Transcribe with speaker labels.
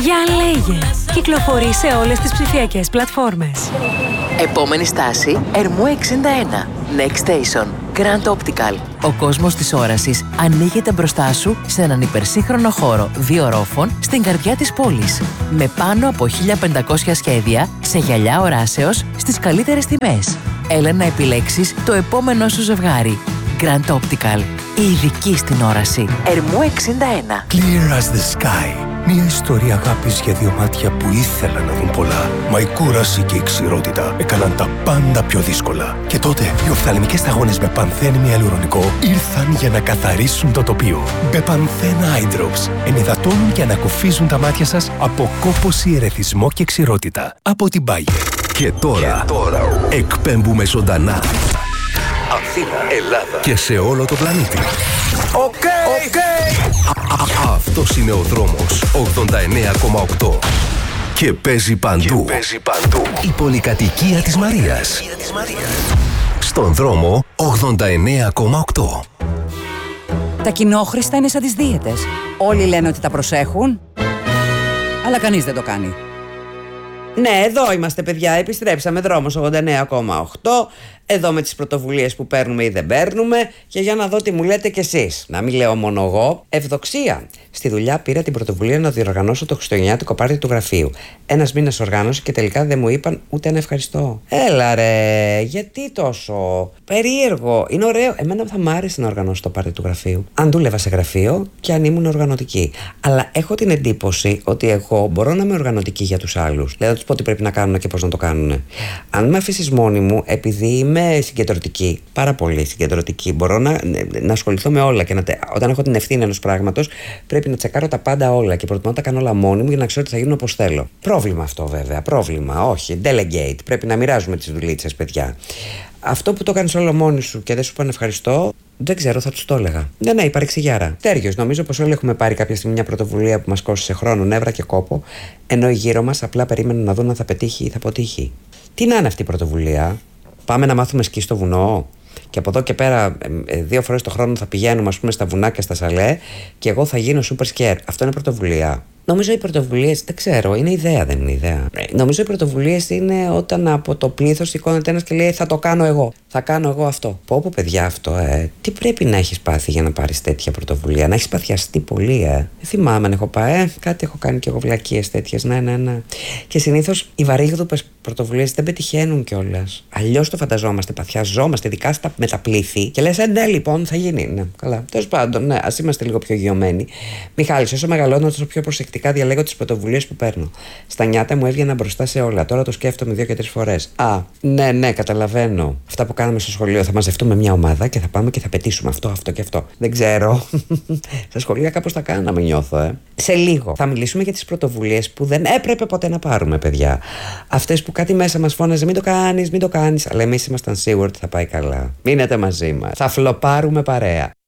Speaker 1: Για λέγε. Κυκλοφορεί σε όλες τις ψηφιακές πλατφόρμες.
Speaker 2: Επόμενη στάση, Ερμού 61. Next Station, Grand Optical. Ο κόσμος της όρασης ανοίγεται μπροστά σου σε έναν υπερσύγχρονο χώρο 2 ορόφων στην καρδιά της πόλης. Με πάνω από 1500 σχέδια σε γυαλιά οράσεως στις καλύτερες τιμές. Έλα να επιλέξεις το επόμενό σου ζευγάρι. Grand Optical. Η ειδική στην όραση. Ερμού 61.
Speaker 3: Clear as the sky. Μια ιστορία αγάπης για 2 μάτια που ήθελαν να δουν πολλά. Μα η κούραση και η ξηρότητα έκαναν τα πάντα πιο δύσκολα. Και τότε οι οφθαλμικές σταγόνες με πανθένη ιαλουρονικό ήρθαν για να καθαρίσουν το τοπίο. Bepanthen Eye Drops ενυδατώνουν και ανακουφίζουν τα μάτια σας από κόπωση, ερεθισμό και ξηρότητα. Από την Bayer. Και τώρα εκπέμπουμε ζωντανά. Αθήνα, Ελλάδα και σε όλο το πλανήτη. Οκ. Αυτός είναι ο δρόμος 89,8 και παίζει παντού. Η πολυκατοικία της Μαρίας. Στον δρόμο 89,8.
Speaker 4: Τα κοινόχρηστα είναι σαν τις δίαιτες. Όλοι λένε ότι τα προσέχουν, αλλά κανείς δεν το κάνει.
Speaker 5: Ναι, εδώ είμαστε παιδιά, επιστρέψαμε, δρόμος 89,8. Εδώ με τις πρωτοβουλίες που παίρνουμε ή δεν παίρνουμε. Και για να δω τι μου λέτε κι εσείς. Να μην λέω μόνο εγώ. Ευδοξία. Στη δουλειά πήρα την πρωτοβουλία να διοργανώσω το χριστουγεννιάτικο πάρτι του γραφείου. Ένας μήνας οργάνωση και τελικά δεν μου είπαν ούτε ένα ευχαριστώ. Έλα ρε, γιατί τόσο περίεργο. Είναι ωραίο. Εμένα θα μ' άρεσε να οργανώσω το πάρτι του γραφείου. Αν δούλευα σε γραφείο και αν ήμουν οργανωτική. Αλλά έχω την εντύπωση ότι εγώ μπορώ να είμαι οργανωτική για τους άλλους. Δηλαδή να τους πω τι πρέπει να κάνουν και πώς να το κάνουν. Αν με αφήσεις μόνη μου, επειδή είμαι συγκεντρωτική, πάρα πολύ συγκεντρωτική, μπορώ να ασχοληθώ με όλα και όταν έχω την ευθύνη ενός πράγματος, πρέπει να τσεκάρω τα πάντα όλα και προτιμώ να τα κάνω όλα μόνη μου για να ξέρω ότι θα γίνουν όπως θέλω. Πρόβλημα αυτό βέβαια. Πρόβλημα. Όχι. Delegate. Πρέπει να μοιράζουμε τις δουλίτσες, παιδιά. Αυτό που το κάνεις όλο μόνοι σου και δεν σου πάνε ευχαριστώ, δεν ξέρω, θα τους το έλεγα. Ναι, η παρεξηγιάρα. Τέριος, νομίζω πως όλοι έχουμε πάρει κάποια στιγμή μια πρωτοβουλία που μας κόστησε χρόνο, νεύρα και κόπο, ενώ οι γύρω μας απλά περίμεναν να δουν αν θα πετύχει ή θα αποτύχει. Τι να είναι αυτή η πρωτοβουλία? Πάμε να μάθουμε σκι στο βουνό και από εδώ και πέρα 2 φορές το χρόνο θα πηγαίνουμε, ας πούμε, στα βουνά και στα σαλέ και εγώ θα γίνω super scare. Αυτό είναι πρωτοβουλία? Νομίζω οι πρωτοβουλίες, δεν ξέρω, είναι ιδέα, δεν είναι ιδέα. Νομίζω οι πρωτοβουλίες είναι όταν από το πλήθος σηκώνεται ένας και λέει θα το κάνω εγώ. Θα κάνω εγώ αυτό. Πω παιδιά αυτό, τι πρέπει να έχεις πάθει για να πάρεις τέτοια πρωτοβουλία? Να έχεις παθιαστεί πολύ, Δεν θυμάμαι αν έχω πάει, κάτι έχω κάνει κι εγώ βλακίες τέτοιες. Ναι. Και συνήθως οι βαρύγδουπες πρωτοβουλίες δεν πετυχαίνουν κιόλας. Αλλιώς το φανταζόμαστε, παθιαζόμαστε, ειδικά με τα πλήθη. Και λες, ναι, λοιπόν, θα γίνει. Ναι, καλά. Τέλος πάντων, ναι, ας είμαστε λίγο πιο γιωμένοι. Μιχάλης, όσο μεγαλώνω, τόσο πιο προσεκτικά διαλέγω τις πρωτοβουλίες που παίρνω. Στα νιάτα μου έβγαινα μπροστά σε όλα. Τώρα το σκέφτομαι 2 και 3 φορές. Ναι, καταλαβαίνω. Αυτά που κάναμε στο σχολείο, θα μαζευτούμε μια ομάδα και θα πάμε και θα πετύσουμε αυτό και αυτό. Δεν ξέρω. Στα σχολεία κάπως τα κάναμε, νιώθω, Σε λίγο θα μιλήσουμε για τις πρωτοβουλίες που δεν έπρεπε ποτέ να πάρουμε, παιδιά. Αυτές που κάτι μέσα μας φώναζε, μην το κάνεις. Αλλά εμείς ήμασταν σίγουροι ότι θα πάει καλά. Μείνετε μαζί μας. Θα φλοπάρουμε παρέα.